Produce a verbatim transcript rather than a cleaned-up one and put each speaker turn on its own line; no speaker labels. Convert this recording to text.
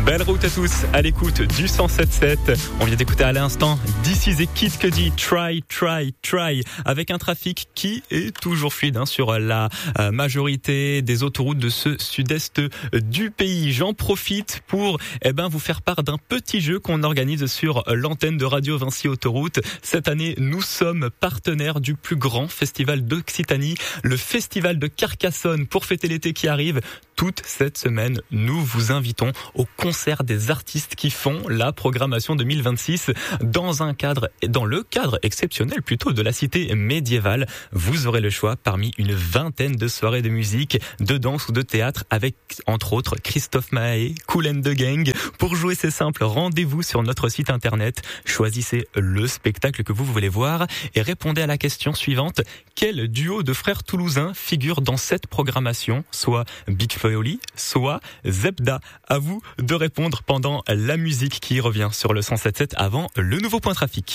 Belle route à tous, à l'écoute du cent sept sept. On vient d'écouter à l'instant This is a Kid Cudi, Try, Try, Try, avec un trafic qui est toujours fluide hein, sur la euh, majorité des autoroutes de ce sud-est du pays. J'en profite pour eh ben, vous faire part d'un petit jeu qu'on organise sur l'antenne de Radio Vinci Autoroute. Cette année, nous sommes partenaires du plus grand festival d'Occitanie, le Festival de Carcassonne. Pour fêter l'été qui arrive, toute cette semaine, nous vous invitons au concert des artistes qui font la programmation deux mille vingt-six dans un cadre, dans le cadre exceptionnel plutôt de la cité médiévale. Vous aurez le choix parmi une vingtaine de soirées de musique, de danse ou de théâtre avec, entre autres, Christophe Maé, Kool and the Gang. Pour jouer, c'est simple, rendez-vous sur notre site internet, choisissez le spectacle que vous voulez voir et répondez à la question suivante. Quel duo de frères toulousains figure dans cette programmation, soit Big Flo, soit Zebda? À vous de répondre pendant la musique qui revient sur le cent sept sept avant le nouveau point trafic.